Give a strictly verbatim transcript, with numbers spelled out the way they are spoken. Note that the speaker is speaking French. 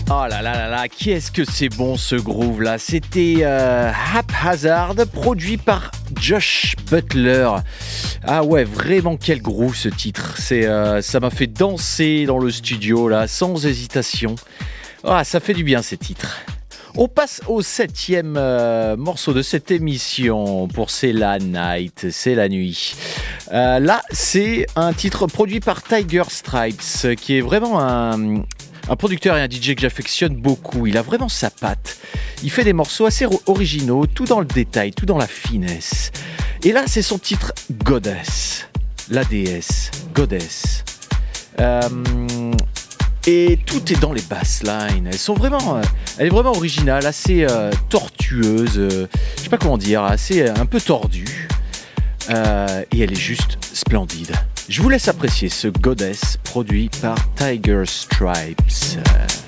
Oh là là là là, qu'est-ce que c'est bon ce groove là. C'était euh, Haphazard, produit par Josh Butler. Ah ouais, vraiment quel groove ce titre. C'est, euh, ça m'a fait danser dans le studio là, sans hésitation. Ah, ça fait du bien ces titres. On passe au septième euh, morceau de cette émission pour C'est la Night, c'est la nuit. Euh, là, c'est un titre produit par Tiger Stripes, qui est vraiment un, un producteur et un D J que j'affectionne beaucoup. Il a vraiment sa patte. Il fait des morceaux assez originaux, tout dans le détail, tout dans la finesse. Et là, c'est son titre Goddess, la déesse, Goddess. Euh... Et tout est dans les basslines. Elles sont vraiment, euh, elle est vraiment originale, assez euh, tortueuse, euh, je sais pas comment dire, assez euh, un peu tordue. Euh, et elle est juste splendide. Je vous laisse apprécier ce Goddess produit par Tiger Stripes.